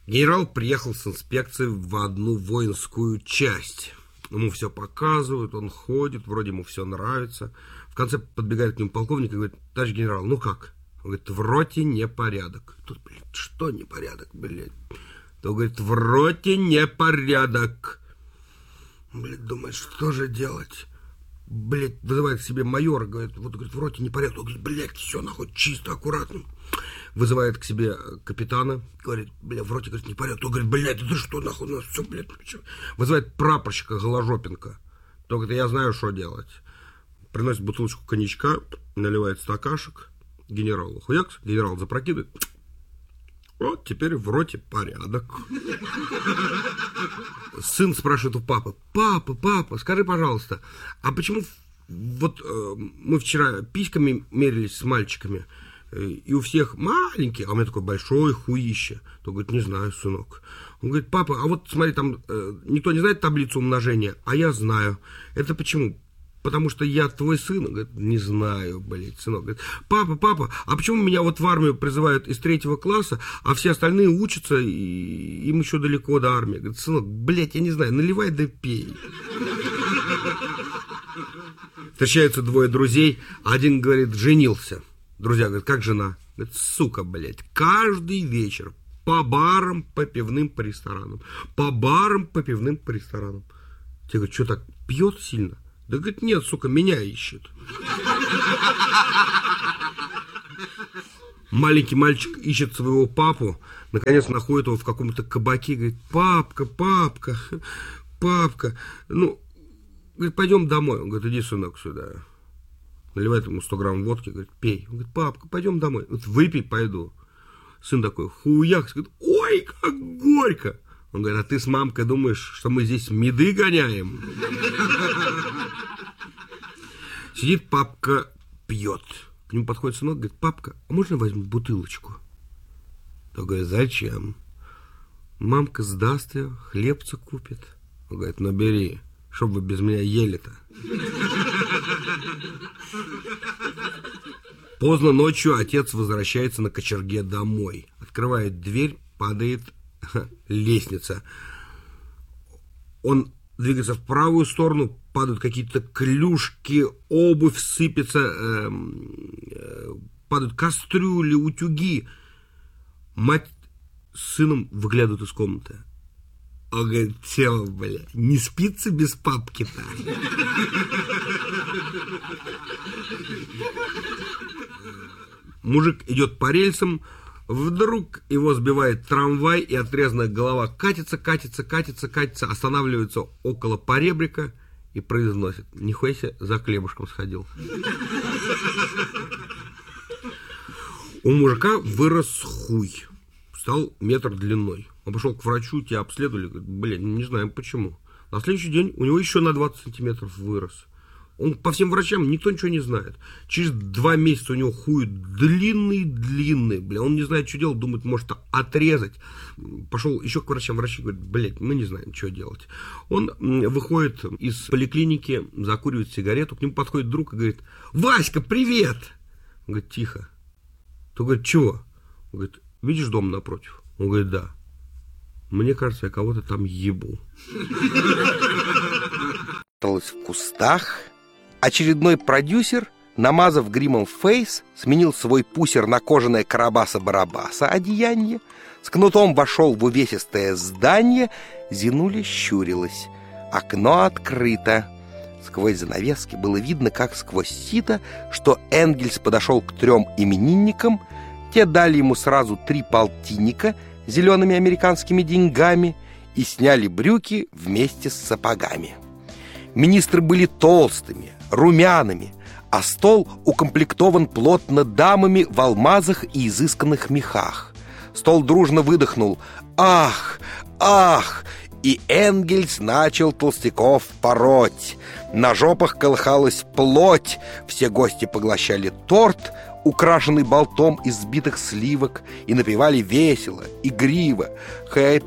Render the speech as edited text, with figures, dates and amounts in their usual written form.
Генерал приехал с инспекцией в одну воинскую часть. Ему все показывают, он ходит, вроде ему все нравится. В конце подбегает к нему полковник и говорит: товарищ генерал, ну как? Он говорит: в роте непорядок. Тут, блядь, что непорядок, блядь? То говорит: в роте непорядок. Блядь, думает, что же делать? Блядь, вызывает к себе майора, говорит: вот, говорит, в роте непорядок. Он говорит: блядь, все нахуй чисто, аккуратно. Вызывает к себе капитана, говорит: бля, в роте, говорит, непорядок. Он говорит: блядь, это что нахуй у нас все, блядь, почему? Вызывает прапорщика Голожопенко. Тот говорит: я знаю, что делать. Приносит бутылочку коньячка, наливает стакашек генералу. Хуякс, генерал запрокидывает. Вот теперь в роте порядок. Сын спрашивает у папы: папа, скажи, пожалуйста, а почему вот мы вчера письками мерились с мальчиками, и у всех маленькие, а у меня такой большой хуище? То говорит: не знаю, сынок. Он говорит: папа, а вот смотри, там никто не знает таблицу умножения, а я знаю. Это почему? Потому что я твой сын. Он говорит: не знаю, блядь, сынок. Говорит: папа, а почему меня вот в армию призывают из 3 класса, а все остальные учатся, и им еще далеко до армии? Говорит: сынок, блядь, я не знаю, наливай да пей. Встречаются двое друзей, один говорит: женился. Друзья говорят: как жена? Говорит: сука, блядь, каждый вечер по барам, по пивным, по ресторанам. По барам, по пивным, по ресторанам. Те говорят: что так, пьет сильно? Да, говорит: нет, сука, меня ищет. Маленький мальчик ищет своего папу, наконец находит его в каком-то кабаке, говорит: папка, ну, говорит, пойдем домой. Он говорит: иди, сынок, сюда. Наливает ему 100 грамм водки, говорит: пей. Он говорит: папка, пойдем домой. Вот выпей, пойду. Сын такой: хуяк, говорит: ой, как горько. Он говорит: а ты с мамкой думаешь, что мы здесь меды гоняем? Сидит папка, пьет. К нему подходит сынок, говорит: папка, а можно возьму бутылочку? Он говорит: зачем? Мамка сдаст ее, хлебца купит. Он говорит: ну бери, чтоб вы без меня ели-то. Поздно ночью отец возвращается на кочерге домой. Открывает дверь, падает лестница. Он двигается в правую сторону, падают какие-то клюшки, обувь сыпется, падают кастрюли, утюги. Мать с сыном выглядывают из комнаты. Он говорит: все, блядь, не спится без папки-то. Мужик идет по рельсам, вдруг его сбивает трамвай, и отрезанная голова катится, останавливается около поребрика и произносит: нихуя себе, за хлебушком сходил. У мужика вырос хуй, стал метр длиной. Он пошел к врачу, тебя обследовали, говорит: блядь, не знаем почему. На следующий день у него еще на 20 сантиметров вырос. Он по всем врачам, никто ничего не знает. Через 2 месяца у него хуй длинный, бля. Он не знает, что делать, думает, может отрезать. Пошел еще к врачам, врачи говорят: блядь, мы не знаем, что делать. Он выходит из поликлиники, закуривает сигарету, к нему подходит друг и говорит: Васька, привет! Он говорит: тихо. Тот говорит: чего? Он говорит: видишь дом напротив? Он говорит: да. Мне кажется, я кого-то там ебу. В кустах очередной продюсер, намазав гримом фейс, сменил свой пусер на кожаное Карабаса-Барабаса одеяние, с кнутом вошел в увесистое здание, Зинуля щурилась. Окно открыто. Сквозь занавески было видно, как сквозь сито, что Энгельс подошел к 3 именинникам. Те дали ему сразу 3 полтинника зелеными американскими деньгами и сняли брюки вместе с сапогами. Министры были толстыми, румяными, а стол укомплектован плотно дамами в алмазах и изысканных мехах. Стол дружно выдохнул: «Ах! Ах!» И Энгельс начал толстяков пороть. На жопах колыхалась плоть. Все гости поглощали торт, украшенный болтом из сбитых сливок, и напевали весело, игриво: «Happy